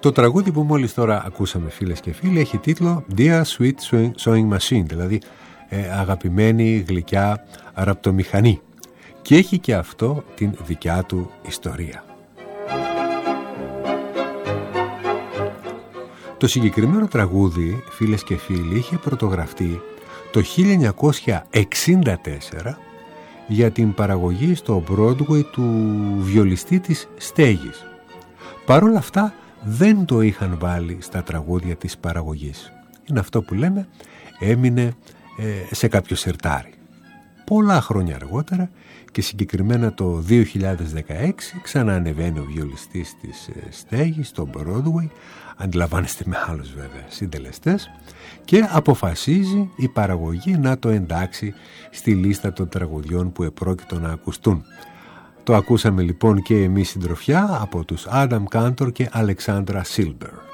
Το τραγούδι που μόλις τώρα ακούσαμε, φίλες και φίλοι, έχει τίτλο Dear Sweet Sewing Machine, δηλαδή αγαπημένη γλυκιά ραπτομηχανή, και έχει και αυτό την δικιά του ιστορία. Το συγκεκριμένο τραγούδι, φίλες και φίλοι, είχε πρωτογραφτεί το 1964 για την παραγωγή στο Broadway του βιολιστή της στέγης. Παρ' όλα αυτά δεν το είχαν βάλει στα τραγούδια της παραγωγής. Είναι αυτό που λέμε, έμεινε σε κάποιο σερτάρι. Πολλά χρόνια αργότερα, και συγκεκριμένα το 2016, ξαναανεβαίνει ο βιολιστής της στέγης στο Broadway, αντιλαμβάνεστε, με άλλους βέβαια συντελεστές, και αποφασίζει η παραγωγή να το εντάξει στη λίστα των τραγουδιών που επρόκειτο να ακουστούν. Το ακούσαμε λοιπόν και εμείς συντροφιά από τους Adam Cantor και Alexandra Silber.